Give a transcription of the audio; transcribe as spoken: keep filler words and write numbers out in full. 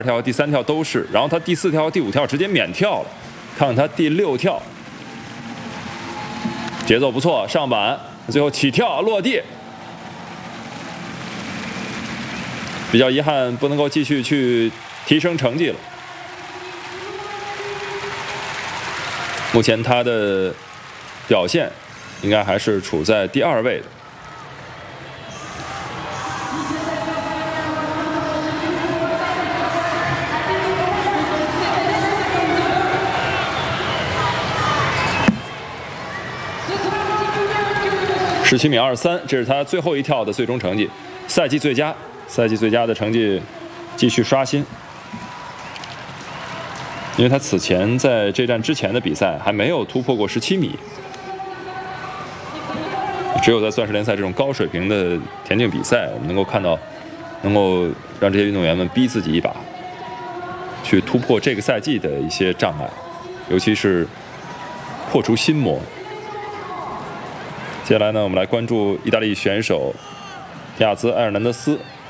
跳、第三跳都是，然后他第四跳、第五跳直接免跳了。看看他第六跳，节奏不错，上板，最后起跳落地。比较遗憾，不能够继续去提升成绩了。目前他的表现应该还是处在第二位的。 十七米二三，这是他最后一跳的最终成绩，赛季最佳，赛季最佳的成绩继续刷新。因为他此前在这站之前的比赛还没有突破过十七米，只有在钻石联赛这种高水平的田径比赛，我们能够看到，能够让这些运动员们逼自己一把，去突破这个赛季的一些障碍，尤其是破除心魔。 接下来呢，我们来关注意大利选手亚兹·埃尔南德斯。